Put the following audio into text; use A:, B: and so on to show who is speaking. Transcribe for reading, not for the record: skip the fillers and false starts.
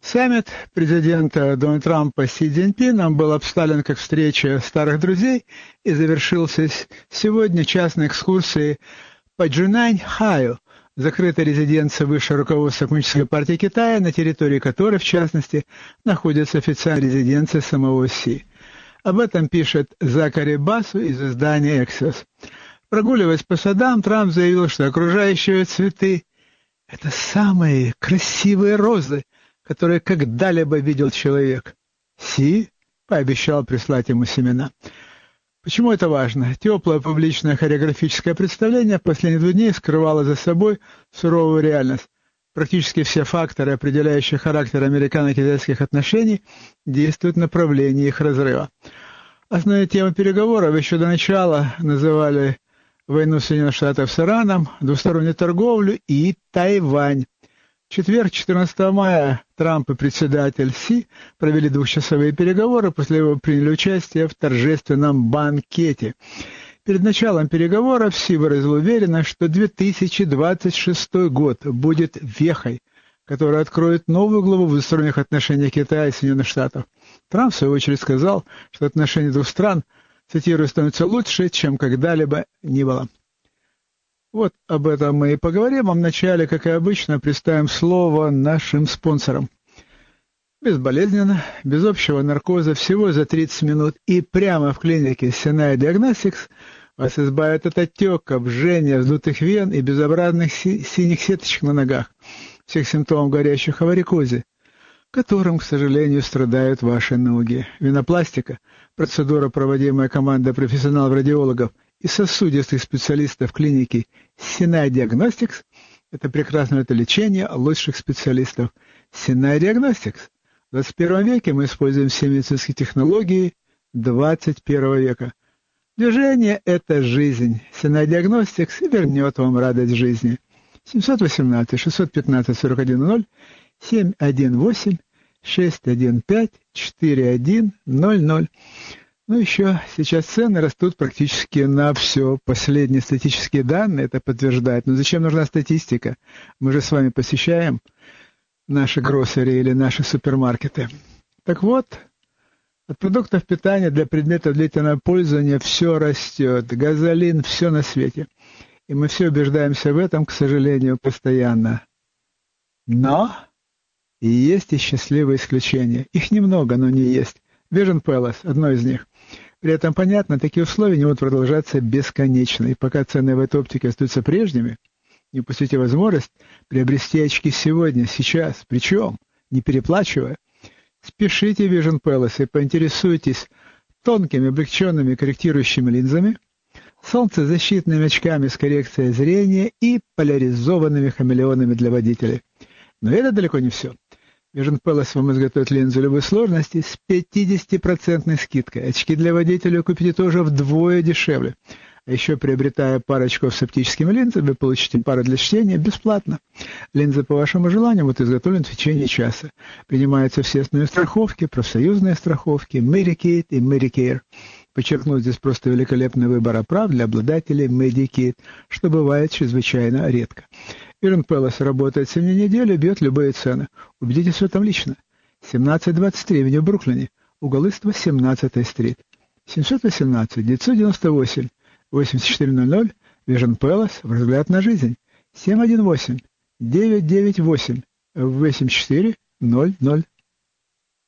A: Саммит президента Дональда Трампа с Си Цзиньпином был обставлен как встреча старых друзей и завершился сегодня частной экскурсией по Джунань-Хайо, закрытой резиденции высшего руководства Коммунистической партии Китая, на территории которой, в частности, находится официальная резиденция самого Си. Об этом пишет Закари Басу из издания «Эксиос». Прогуливаясь по садам, Трамп заявил, что окружающие цветы – это самые красивые розы, которые когда-либо видел человек. Си пообещал прислать ему семена. Почему это важно? Теплое публичное хореографическое представление в последние 2 дней скрывало за собой суровую реальность. Практически все факторы, определяющие характер американо-китайских отношений, действуют в направлении их разрыва. Основные темы переговоров еще до начала называли войну Соединенных Штатов с Ираном, двустороннюю торговлю и Тайвань. В четверг, 14 мая, Трамп и председатель Си провели 2-часовые переговоры, после этого приняли участие в торжественном банкете. Перед началом переговоров Си выразил уверенность, что 2026 год будет вехой, которая откроет новую главу в двусторонних отношениях Китая и Соединенных Штатов. Трамп, в свою очередь, сказал, что отношения двух стран, цитирую, становятся лучше, чем когда-либо ни было. Вот об этом мы и поговорим. А вначале, как и обычно, представим слово нашим спонсорам. Безболезненно, без общего наркоза, всего за 30 минут и прямо в клинике Sinai Diagnostics вас избавят от отека, жжения, вздутых вен и безобразных синих сеточек на ногах, всех симптомов горящих о варикозе, которым, к сожалению, страдают ваши ноги. Венопластика, процедура, проводимая командой профессионалов-радиологов и сосудистых специалистов клиники Sinai Diagnostics, это прекрасное лечение лучших специалистов. Sinai Diagnostics. В 21 веке мы используем все медицинские технологии 21 века. Движение – это жизнь. Sinai Diagnostics вернет вам радость жизни. 718-615-4100, 718-615-4100. Ну, еще сейчас цены растут практически на все. Последние статистические данные это подтверждают. Но зачем нужна статистика? Мы же с вами посещаем наши гроссери или наши супермаркеты. Так вот, от продуктов питания для предметов длительного пользования все растет. Газолин, все на свете. И мы все убеждаемся в этом, к сожалению, постоянно. Но и есть и счастливые исключения. Их немного, но не есть. Vision Palace – одно из них. При этом, понятно, такие условия не будут продолжаться бесконечно. И пока цены в этой оптике остаются прежними, не упустите возможность приобрести очки сегодня, сейчас, причем не переплачивая. Спешите в Vision Palace и поинтересуйтесь тонкими облегченными корректирующими линзами, солнцезащитными очками с коррекцией зрения и поляризованными хамелеонами для водителей. Но это далеко не все. Vision Palace вам изготовит линзу любой сложности с 50% скидкой. Очки для водителя купите тоже вдвое дешевле. А еще, приобретая пару очков с оптическими линзами, вы получите пару для чтения бесплатно. Линзы по вашему желанию будут изготовлены в течение часа. Принимаются все основные страховки, профсоюзные страховки, Medicaid и Medicare. Подчеркну, здесь просто великолепный выбор оправ для обладателей Medicaid, что бывает чрезвычайно редко. Vision Palace работает 7 дней в неделю, бьет любые цены. Убедитесь в этом лично. 1723 в Нью-Бруклине, угол Иства, 17-й стрит. 718-998-8400, Vision Palace, взгляд на жизнь. 718-998-8400.